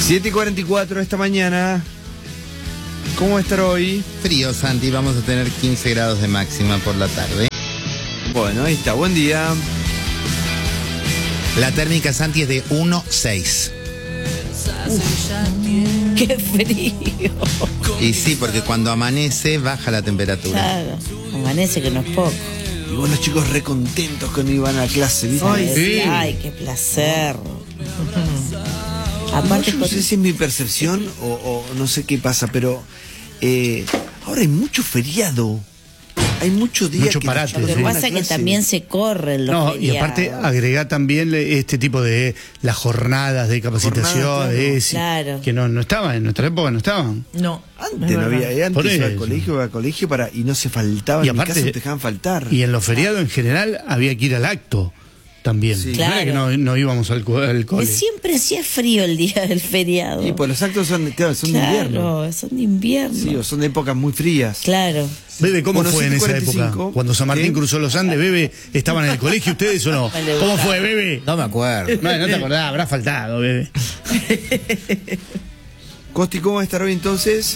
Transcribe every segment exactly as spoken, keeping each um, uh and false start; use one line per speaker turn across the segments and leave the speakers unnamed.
siete y cuarenta y cuatro esta mañana. ¿Cómo va a estar hoy?
Frío, Santi, vamos a tener quince grados de máxima por la tarde.
Bueno, ahí está, buen día.
La térmica, Santi, es de uno seis.
¡Qué frío!
Y sí, porque cuando amanece baja la temperatura.
Claro, amanece que no es poco.
Y bueno, los chicos re contentos que no iban a clase, ¿viste?
Ay,
sí.
Ay, qué placer.
No,
Aparte,
yo no
con-
sé si es mi percepción o, o no sé qué pasa, pero eh, ahora hay mucho feriado. Hay mucho día
Mucho
que
parate,
los
lo
chicos
que
no van a
pasa es que
clase.
también se corren los
No, y aparte
feriados.
agregar también le- este tipo de las jornadas de capacitación,
Jornadas, claro.
es-
Claro.
que no, no estaban, en nuestra época no estaban.
No,
Antes no había, eh,
Por
antes iba al
eso.
colegio, iba al colegio para, y no se faltaba,
Y
en mi
aparte-
casa no te dejaban faltar.
Y en los feriados en general había que ir al acto también.
Sí.
No era que no, no íbamos al, co- al
Que
cole.
siempre hacía frío el día del feriado.
Y pues los actos son, claro, son de invierno.
Claro, son de invierno.
Sí, o son de épocas muy frías.
Claro.
Bebe, ¿cómo
Bueno,
fue en esa
siete y cuarenta y
época?
cinco.
Cuando San Martín
¿Qué?
cruzó los Andes, Bebe, ¿estaban en el colegio ustedes o no?
No le
¿Cómo
gustaba.
fue, Bebe?
No me acuerdo.
No, no te acordás, habrá faltado, Bebe.
Costi, ¿cómo va a estar hoy entonces?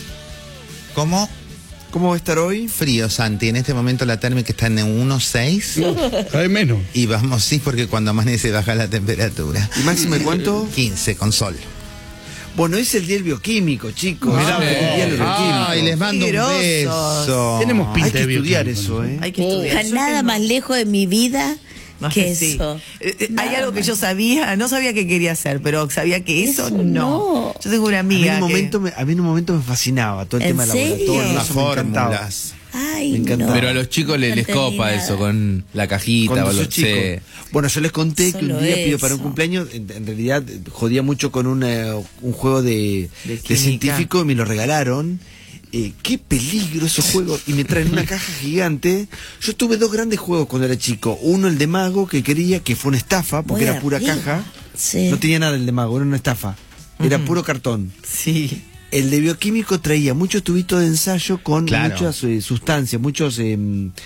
¿Cómo?
¿Cómo va a estar hoy?
Frío, Santi. En este momento la térmica está en uno seis.
Cada vez menos.
Y vamos, sí, porque cuando amanece baja la temperatura.
¿Y máxima de cuánto?
quince con sol.
Bueno, es el día del bioquímico, chicos.
Mirá,
Es el día del bioquímico.
Ay, les mando un
Grosos.
beso.
Tenemos pinta
Hay que
de
estudiar
bioquímico,
eso, ¿eh?
hay que estudiar. Yo
Nada
tengo-
más lejos de mi vida
No,
que
sí.
eso.
Eh, eh,
Nada
hay algo que
más.
yo sabía, no sabía que quería hacer, pero sabía que eso,
Eso
no.
no.
Yo tengo una
A mí, en
amiga
un
que-
momento me, a mí en un momento me fascinaba todo el
¿En
tema del
serio?
laboratorio.
Las
eso me encantaba.
fórmulas.
Ay,
Me encantaba.
no.
Pero a los chicos les,
No
les
entendí
copa
nada.
eso, con la cajita.
Cuando
o
sos
lo-
chico.
sí.
Bueno, yo les conté que
Solo
un día pido para un
eso.
cumpleaños, en, en realidad jodía mucho con una, un juego de,
De
de
química.
científico y me lo regalaron. Eh, qué peligro esos juegos. Y me traen una caja gigante. Yo tuve dos grandes juegos cuando era chico. Uno, el de mago, que quería, que fue una estafa, porque
Muy
era pura
arriba.
caja.
Sí.
No tenía nada el de mago, era una estafa. Era puro cartón.
Sí.
El de bioquímico traía muchos tubitos de ensayo con
Claro.
muchas eh, sustancias, muchos, eh,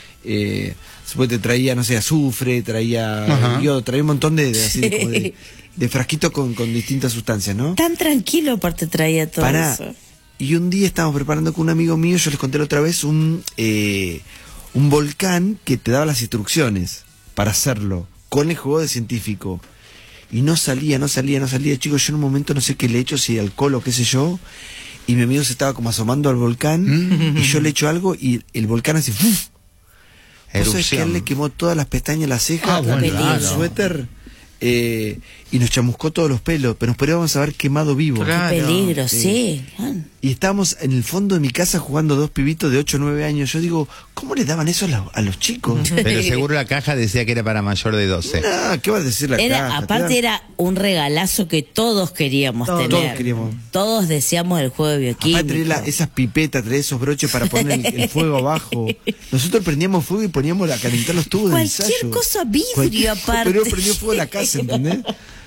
eh, supongo que traía, no sé, azufre, traía
Ajá.
yodo, traía un montón de, de, así,
Sí.
como de, de frasquitos con, con distintas sustancias, ¿no?
Tan tranquilo aparte traía todo
Para
eso.
Y un día estábamos preparando con un amigo mío, yo les conté la otra vez, un, eh, un volcán que te daba las instrucciones para hacerlo, con el juego de científico. Y no salía, no salía, no salía. Chicos, yo en un momento no sé qué le echo, si alcohol o qué sé yo. Y mi amigo se estaba como asomando al volcán. Y yo le echo algo y el volcán así. ¡fuf! ¿Vos sabés que a él le quemó todas las pestañas, las cejas,
Ah, bueno,
el
claro.
suéter? Eh, y nos chamuscó todos los pelos. Pero nos podríamos haber quemado vivo.
Claro.
Qué peligro, sí.
Y estábamos en el fondo de mi casa jugando dos pibitos de ocho o nueve años. Yo digo, ¿cómo le daban eso a, la- a los chicos?
Pero seguro la caja decía que era para mayor de doce.
No, ¿qué va a decir la
Era,
caja?
aparte
Te dan-
era un regalazo que todos queríamos
Todos.
tener.
Todos queríamos.
Todos deseamos el juego de
Aparte
bioquímico.
traía la- esas pipetas, traía esos broches para poner el, el fuego abajo. Nosotros prendíamos fuego y poníamos a calentar los tubos de
Cualquier
ensayo.
cosa vidrio
Cualquier-
aparte.
Pero prendió fuego la casa, ¿entendés?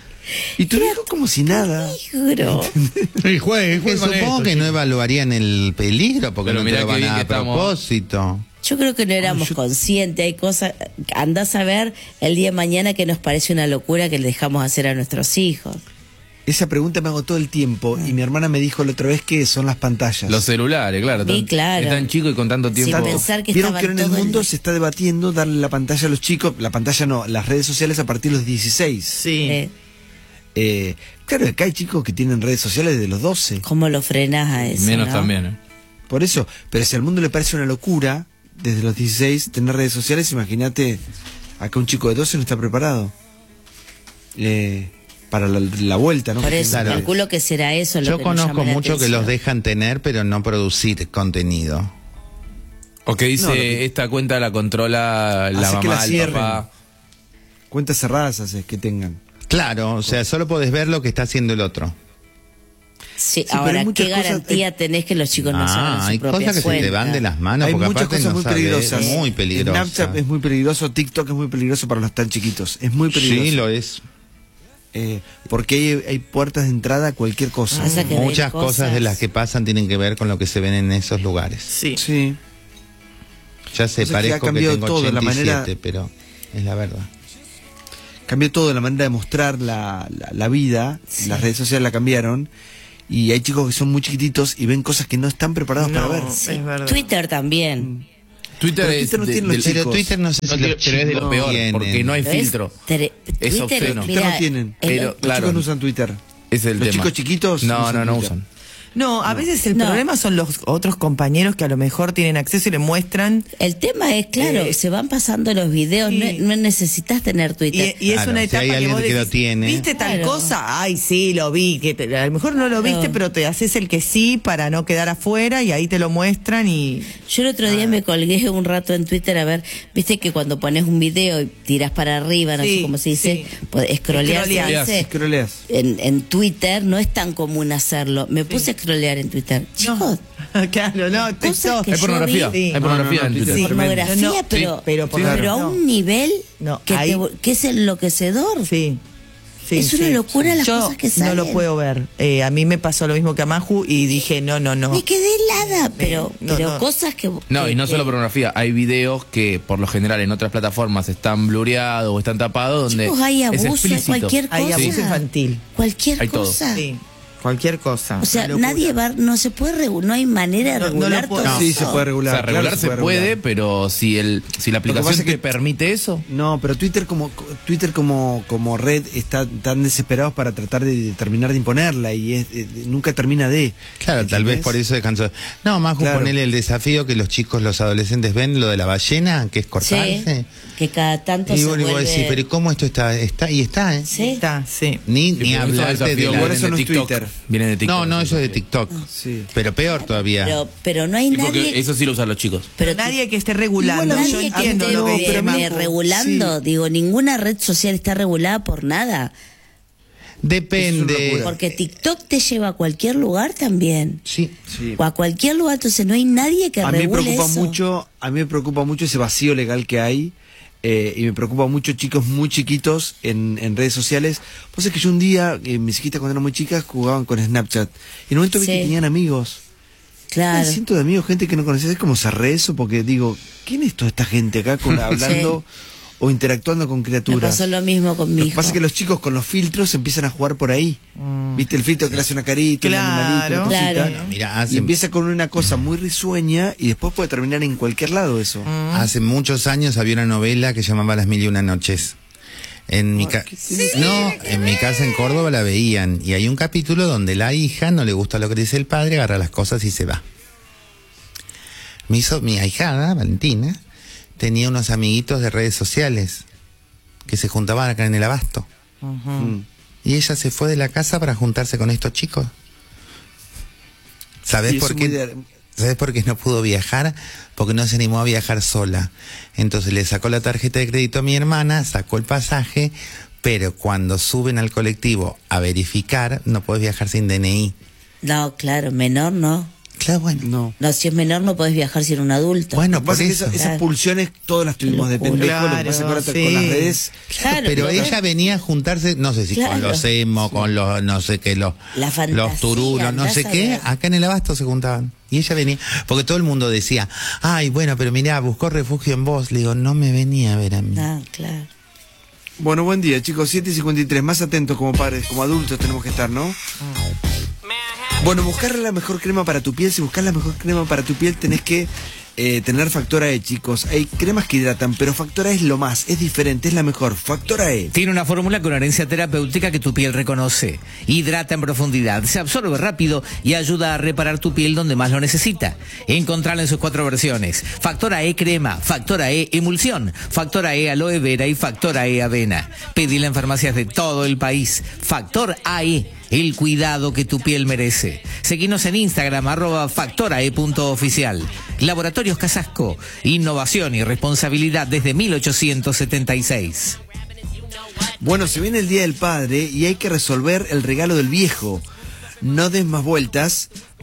Y tu hijo como si nada.
Peligro.
Y juegue,
Que
juegue con
supongo
esto,
que no
chicos.
evaluarían el peligro porque
Pero
no te
mirá
lo
qué
van
bien
a
que
a
estamos.
propósito.
Yo creo que no éramos
yo-
conscientes. Hay cosas. Andás a ver el día de mañana que nos parece una locura que le dejamos hacer a nuestros hijos.
Esa pregunta me hago todo el tiempo y mi hermana me dijo la otra vez que son las pantallas.
Los celulares, claro.
Sí,
tan-
claro.
Es tan chico y con tanto
Sin
tiempo.
pensar que
Vieron
estaban
que ahora en el
todo el
mundo
día-
se está debatiendo darle la pantalla a los chicos, la pantalla no, las redes sociales a partir de los dieciséis.
Sí.
Eh,
Eh, claro, acá hay chicos que tienen redes sociales desde los doce.
¿Cómo lo frenás a eso?
Menos
no?
también. ¿eh?
Por eso, pero si al mundo le parece una locura, desde los dieciséis, tener redes sociales, imagínate, acá un chico de doce no está preparado. Eh, para la, la vuelta, ¿no?
Por
Que
eso,
tiene-
calculo que será eso lo
Yo
que nos
conozco
llama la
mucho que los
atención.
dejan tener, pero no producir contenido.
O que dice,
No, lo que-
esta cuenta la controla la
Hace que la
mamá, el
cierren.
papá.
Cuentas cerradas haces que tengan.
Claro, o sea, solo podés ver lo que está haciendo el otro.
Sí,
pero
ahora,
hay muchas
¿qué
cosas-
garantía tenés que los chicos no saben
Ah,
su
hay
propia
cosas que
cuenta?
se te van de las manos,
Hay
porque
muchas
aparte
cosas
no
muy
sabés,
peligrosas.
muy peligrosas.
Snapchat es muy peligroso, TikTok es muy peligroso para los tan chiquitos. Es muy peligroso.
Sí, lo es.
Eh, porque hay, hay puertas de entrada a cualquier cosa.
Ah, esa que ven
Muchas cosas de las que pasan tienen que ver con lo que se ven en esos lugares.
Sí.
Sí.
Ya sé,
O sea, que ha
parezco que,
cambiado
tengo
todo, la
ochenta y siete,
manera-
pero es la verdad.
Cambió todo, la manera de mostrar la, la, la vida,
Sí.
las redes sociales la cambiaron. y hay chicos que son muy chiquititos y ven cosas que no están preparados
No.
para ver.
Sí.
Es verdad.
Twitter también.
Twitter
Pero
es
Twitter no
de-
tiene los
del-
chicos.
Pero Twitter no sé
No
si
tiene-
los
pero es de
chicos
lo peor,
tienen.
porque no hay
Pero es
filtro.
tre-
Es
Twitter,
obsceno.
Twitter
mira,
no tienen.
el-
Pero-
Los
Claro.
chicos no usan Twitter.
Es el
Los
tema.
chicos chiquitos
No,
usan
no, no
Twitter.
usan.
No, a veces el
No.
problema son los otros compañeros que a lo mejor tienen acceso y le muestran.
el tema es, claro,
Eh,
se van pasando los videos,
sí.
no, no necesitas tener
Y,
Twitter.
y es
Claro,
una
si
etapa
hay
que
alguien
vos
que lo
decís,
tiene.
¿viste tal
Claro.
cosa? Ay, sí, lo vi. Que te- a lo mejor no lo viste,
No.
pero te haces el que sí para no quedar afuera y ahí te lo muestran y...
Yo el otro día me colgué un rato en Twitter a ver, viste que cuando pones un video y tiras para arriba, no
Sí,
sé cómo se dice,
sí.
pues, scrollear, se
Scrollear.
dice.
Scrolleas.
En, en Twitter no es tan común hacerlo. Me puse a scrollear en Twitter. Chicos,
claro, no, te
cosas que
Hay
yo
pornografía.
vi,
Sí.
Hay pornografía
No, no,
en
no,
Twitter.
Sí.
pornografía,
No, no,
pero,
sí, pero por-
pero a
no.
un nivel
No,
que,
ahí-
te- que es enloquecedor.
Sí. Sí,
Es una
sí.
locura las
Yo
cosas que
no lo
salen.
puedo ver. Eh, a mí me pasó lo mismo que a Maju y dije, no, no, no.
Me quedé helada, pero,
no,
pero
no.
cosas que...
No,
que-
y no
que-
solo pornografía, hay videos que por lo general en otras plataformas están blureados o están tapados donde
Chicos, hay
es
abuso, hay
explícito.
cualquier cosa.
Hay abuso infantil.
Cualquier
Hay todo.
cosa.
Sí, cualquier cosa.
O sea,
Una locura.
nadie va, no se puede regu- no hay manera de
No, no lo
regular
puedo-
todo
No.
Sí,
eso.
se puede
O
regular.
sea, regular
claro,
se puede,
regular.
pero si el si la
que pasa
aplicación
es que-
te permite eso,
No, pero Twitter como Twitter como como red está tan desesperados para tratar de terminar de imponerla y es, eh, nunca termina de.
Claro, tal vez
¿entendés?
por eso descansó. No, más
Claro.
ponerle el desafío que los chicos, los adolescentes ven, lo de la ballena, que es
Sí,
cortarse.
que cada tanto
Y
se
vos, y vos
vuelve...
decís, pero ¿y cómo esto está? Está y está, ¿eh?
Sí.
Está, sí.
Ni,
Y
ni
por eso
hablarte
desafío
de la...
Igual
vienen
eso no
de
es
TikTok.
Twitter.
Vienen de TikTok.
No, no, eso es de TikTok.
Sí.
Pero peor todavía.
Pero, pero no hay
Sí, porque
nadie...
eso sí lo usan los chicos.
pero
Nadie que esté regulando.
nadie
Yo
que
entiendo
esté
lo que
me-
dice
me
Maju.
regulando,
Sí.
digo, ninguna red social está regulada por nada.
Depende.
Es una locura.
Porque TikTok te lleva a cualquier lugar también.
Sí.
Sí.
O a cualquier lugar, entonces no hay nadie que
A mí me
regule
preocupa
eso.
mucho, a mí me preocupa mucho ese vacío legal que hay. eh, y me preocupa mucho chicos muy chiquitos en, en redes sociales. Pues es que yo un día, eh, mis hijitas cuando eran muy chicas jugaban con Snapchat. Y en un momento vi
Sí.
que tenían amigos.
Claro.
Hay cientos de amigos, gente que no conocías. Es como cerré eso porque digo, ¿quién es toda esta gente acá con, hablando o interactuando con
Me
criaturas?
pasó lo mismo con mi
Lo que
hijo.
pasa es que los chicos con los filtros empiezan a jugar por ahí. ¿Viste el filtro que le hace una carita, un
Claro,
animalito, una cosita?
claro.
Mira,
Y
hace,
empieza con una cosa muy risueña y después puede terminar en cualquier lado eso.
hace muchos años había una novela que llamaba Las Mil y Una Noches. En mi ca- no, en mi casa en Córdoba la veían y hay un capítulo donde la hija no le gusta lo que dice el padre, agarra las cosas y se va. Mi, hizo, mi ahijada, Valentina, tenía unos amiguitos de redes sociales que se juntaban acá en el Abasto.
Mm.
Y ella se fue de la casa para juntarse con estos chicos. ¿Sabes
Sí,
por
eso
qué?
muy de-
¿Sabes por qué no pudo viajar? Porque no se animó a viajar sola. Entonces le sacó la tarjeta de crédito a mi hermana, sacó el pasaje, pero cuando suben al colectivo a verificar, no puedes viajar sin D N I.
No, claro, menor no.
Claro, bueno.
No.
No, si es menor no podés viajar sin un adulto.
Bueno,
Lo que pasa
por
es que
eso.
esa- esas
Claro.
pulsiones todas las tuvimos de
Qué locura.
pendejo. Lo que pasa es que ahora
Claro,
con las
sí.
redes.
Claro,
pero
pero-
ella venía a juntarse, no sé si
Claro.
con los emo, con los, no sé qué, los,
La fantasía,
los turulos, no
andás
sé
a
qué,
ver.
acá en el Abasto se juntaban. Y ella venía, porque todo el mundo decía, ay, bueno, pero mirá, buscó refugio en vos. Le digo, no me venía a ver a mí.
Ah, claro.
Bueno, buen día, chicos. siete y cincuenta y tres. Más atentos como padres, como adultos tenemos que estar, ¿no? Bueno, buscar la mejor crema para tu piel. Si buscas la mejor crema para tu piel, tenés que eh, tener Factora E, chicos. Hay cremas que hidratan, pero Factora E es lo más, es diferente, es la mejor. Factora E.
Tiene una fórmula con herencia terapéutica que tu piel reconoce. Hidrata en profundidad, se absorbe rápido y ayuda a reparar tu piel donde más lo necesita. Encontrala en sus cuatro versiones. Factora E crema, Factora E emulsión, Factora E aloe vera y Factora E avena. Pedila en farmacias de todo el país. Factor A E, el cuidado que tu piel merece. Seguinos en Instagram, arroba factorae punto oficial. Laboratorios Casasco, innovación y responsabilidad desde mil ochocientos setenta y seis.
Bueno, se viene el Día del Padre y hay que resolver el regalo del viejo. No des más vueltas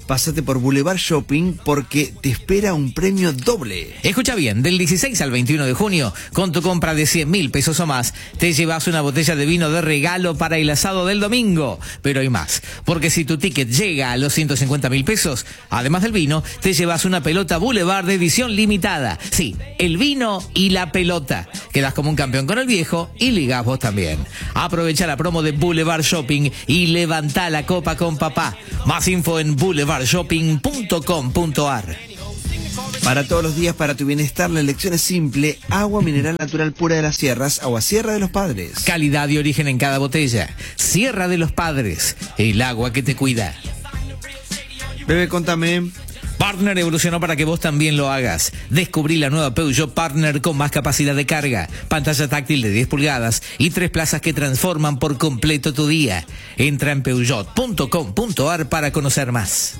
Pásate por Boulevard Shopping porque te espera un premio doble.
Escucha bien, del dieciséis al veintiuno de junio, con tu compra de cien mil pesos o más, te llevas una botella de vino de regalo para el asado del domingo. Pero hay más, porque si tu ticket llega a los ciento cincuenta mil pesos, además del vino, te llevas una pelota Boulevard de edición limitada. Sí, el vino y la pelota. Quedas como un campeón con el viejo y ligás vos también. Aprovecha la promo de Boulevard Shopping y levantá la copa con papá. Más info en boulevard shopping punto com punto ar.
Para todos los días, para tu bienestar, la elección es simple. Agua mineral natural pura de las sierras, Agua Sierra de los Padres.
Calidad y origen en cada botella. Sierra de los Padres, el agua que te cuida.
Bebé, contame.
Partner evolucionó para que vos también lo hagas. Descubrí la nueva Peugeot Partner con más capacidad de carga, pantalla táctil de diez pulgadas y tres plazas que transforman por completo tu día. Entra en peugeot punto com punto ar para conocer más.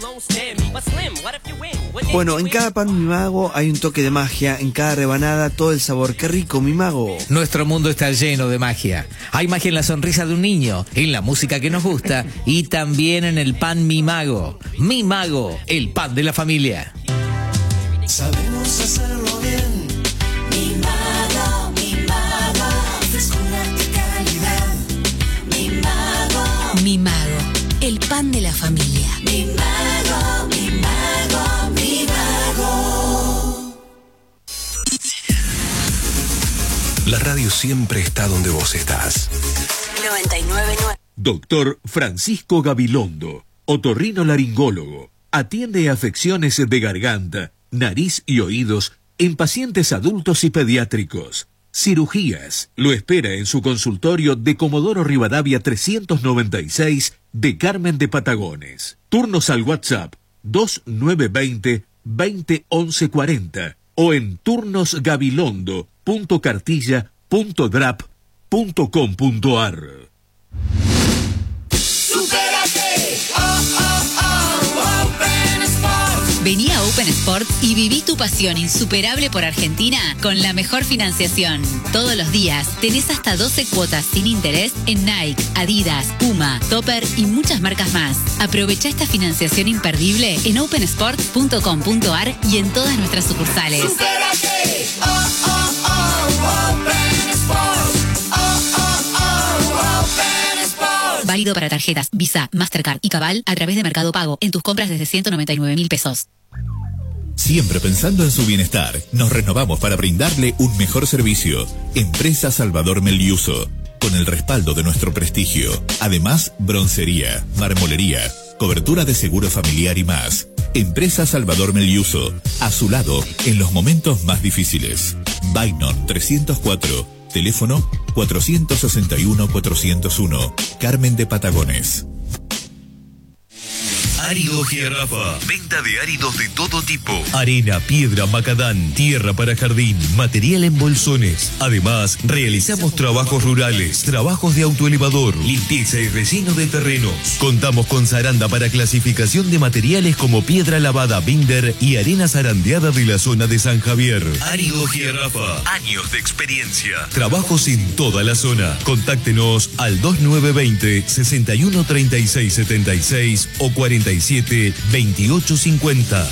Bueno, en cada pan Mi Mago hay un toque de magia, en cada rebanada todo el sabor. ¡Qué rico, Mi Mago!
Nuestro mundo está lleno de magia. Hay magia en la sonrisa de un niño, en la música que nos gusta y también en el pan Mi Mago. Mi Mago, el pan de la familia.
Sabemos hacerlo bien. Mi Mago, Mi Mago, frescura de calidad. Mi Mago,
Mi Mago, el pan de la familia.
Mi Mago, Mi Mago, Mi Mago.
La radio siempre está donde vos estás.
noventa y nueve punto nueve.
Doctor Francisco Gabilondo, otorrinolaringólogo. Atiende afecciones de garganta, nariz y oídos en pacientes adultos y pediátricos. Cirugías. Lo espera en su consultorio de Comodoro Rivadavia trescientos noventa y seis de Carmen de Patagones. Turnos al WhatsApp dos nueve dos cero, veinte once cuarenta o en turnosgabilondo punto cartilla punto drap punto com punto ar.
Vení a Open Sports y viví tu pasión insuperable por Argentina con la mejor financiación. Todos los días tenés hasta doce cuotas sin interés en Nike, Adidas, Puma, Topper y muchas marcas más. Aprovecha esta financiación imperdible en open sports punto com punto ar y en todas nuestras sucursales.
¡Supérate! Oh, oh, oh, Open Sports. Oh, oh, oh, Open Sports.
Válido para tarjetas Visa, Mastercard y Cabal a través de Mercado Pago en tus compras desde ciento noventa y nueve mil pesos.
Siempre pensando en su bienestar, nos renovamos para brindarle un mejor servicio. Empresa Salvador Meliuso, con el respaldo de nuestro prestigio. Además, broncería, marmolería, cobertura de seguro familiar y más. Empresa Salvador Meliuso, a su lado en los momentos más difíciles. Bainon trescientos cuatro, teléfono cuatrocientos sesenta y uno cuatrocientos uno, Carmen de Patagones.
Árido Jirafa. Venta de áridos de todo tipo.
Arena, piedra, macadán, tierra para jardín, material en bolsones. Además, realizamos trabajos rurales, trabajos de autoelevador, limpieza y relleno de terrenos. Contamos con zaranda para clasificación de materiales como piedra lavada, binder y arena zarandeada de la zona de San Javier.
Árido Jirafa. Años de experiencia.
Trabajos en toda la zona. Contáctenos al dos nueve dos cero, sesenta y uno treinta y seis setenta y seis o cuarenta y siete veintiocho cincuenta.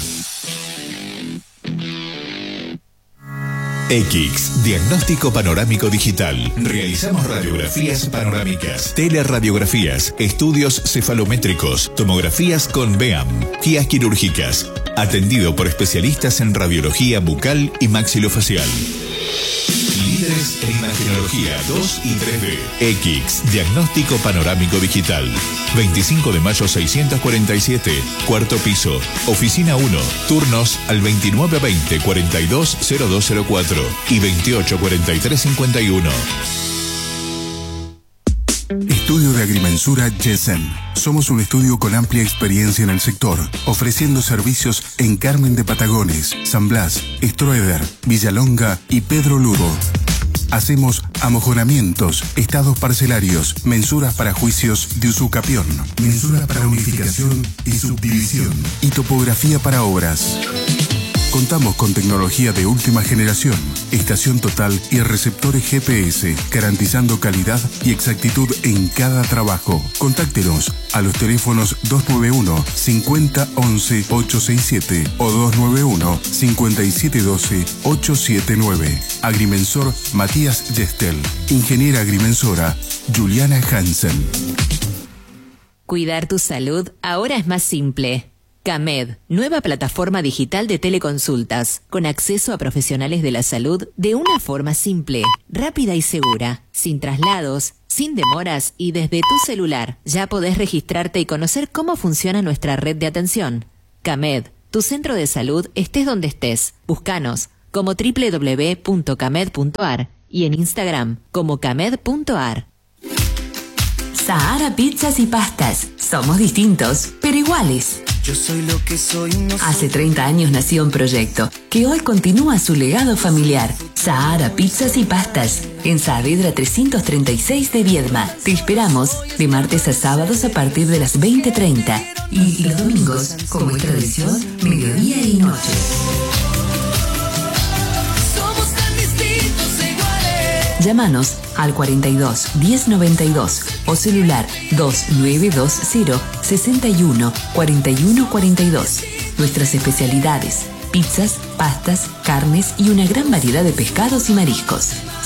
X, Diagnóstico Panorámico Digital. Realizamos radiografías panorámicas, teleradiografías, estudios cefalométricos, tomografías con B E A M, guías quirúrgicas. Atendido por especialistas en radiología bucal y maxilofacial. Líderes en imagenología dos y tres D. X, Diagnóstico Panorámico Digital. veinticinco de mayo seiscientos cuarenta y siete, cuarto piso, oficina uno, turnos al veintinueve veinte cuarenta y dos cero dos cero cuatro y veintiocho cuarenta y tres cincuenta y uno.
Estudio de Agrimensura Yesen. Somos un estudio con amplia experiencia en el sector, ofreciendo servicios en Carmen de Patagones, San Blas, Estroeder, Villalonga y Pedro Lugo. Hacemos amojonamientos, estados parcelarios, mensuras para juicios de usucapión, mensuras para unificación y subdivisión y topografía para obras. Contamos con tecnología de última generación, estación total y receptores G P S, garantizando calidad y exactitud en cada trabajo. Contáctenos a los teléfonos dos nueve uno, cincuenta, once, ochocientos sesenta y siete o dos nueve uno, cincuenta y siete doce, ochocientos setenta y nueve. Agrimensor Matías Gestel. Ingeniera agrimensora Juliana Hansen.
Cuidar tu salud ahora es más simple. CAMED, nueva plataforma digital de teleconsultas, con acceso a profesionales de la salud de una forma simple, rápida y segura, sin traslados, sin demoras y desde tu celular. Ya podés registrarte y conocer cómo funciona nuestra red de atención. CAMED, tu centro de salud estés donde estés. Búscanos como doble u doble u doble u punto camed punto a r y en Instagram como camed punto a r.
Sahara Pizzas y Pastas. Somos distintos, pero iguales.
Yo soy lo que soy. No
Hace treinta años nació un proyecto que hoy continúa su legado familiar. Sahara Pizzas y Pastas, en Saavedra trescientos treinta y seis de Viedma. Te esperamos de martes a sábados a partir de las veinte treinta. Y los domingos, como es tradición, mediodía y noche.
somos tan distintos e iguales.
Llámanos al cuarenta y dos, diez noventa y dos o celular dos nueve dos cero, sesenta y uno, cuarenta y uno cuarenta y dos. Nuestras especialidades: pizzas, pastas, carnes y una gran variedad de pescados y mariscos.